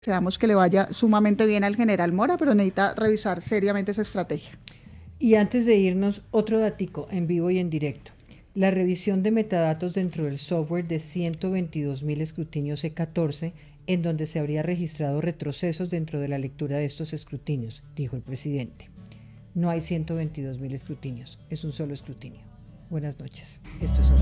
Deseamos que le vaya sumamente bien al general Mora, pero necesita revisar seriamente esa estrategia. Y antes de irnos, otro datico en vivo y en directo. La revisión de metadatos dentro del software de 122.000 escrutinios E14, en donde se habría registrado retrocesos dentro de la lectura de estos escrutinios, dijo el presidente. No hay 122.000 escrutinios, es un solo escrutinio. Buenas noches. Esto es